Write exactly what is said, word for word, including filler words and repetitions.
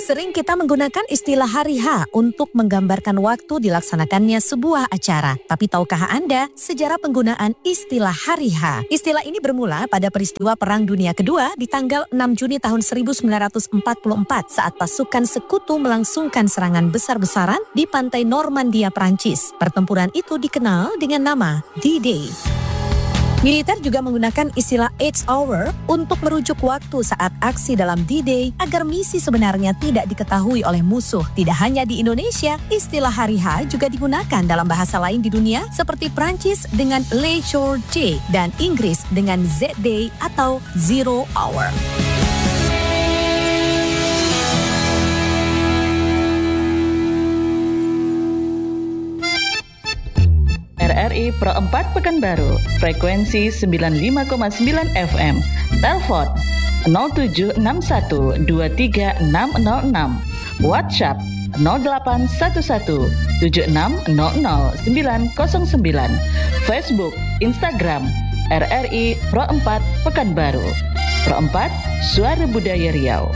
Sering kita menggunakan istilah hari H untuk menggambarkan waktu dilaksanakannya sebuah acara. Tapi tahukah Anda sejarah penggunaan istilah hari H? Istilah ini bermula pada peristiwa Perang Dunia Kedua di tanggal enam Juni tahun seribu sembilan ratus empat puluh empat saat pasukan sekutu melangsungkan serangan besar-besaran di pantai Normandia, Prancis. Pertempuran itu dikenal dengan nama D-Day. Militer juga menggunakan istilah eight hour untuk merujuk waktu saat aksi dalam D-Day agar misi sebenarnya tidak diketahui oleh musuh. Tidak hanya di Indonesia, istilah hari H juga digunakan dalam bahasa lain di dunia seperti Prancis dengan Le Jour J dan Inggris dengan Z-Day atau Zero Hour. R R I Pro empat Pekanbaru, frekuensi sembilan puluh lima koma sembilan F M, telepon nol tujuh enam satu dua tiga enam nol enam, WhatsApp nol delapan satu satu tujuh enam nol nol sembilan nol sembilan, Facebook, Instagram R R I Pro empat Pekanbaru. Pro empat, Suara Budaya Riau.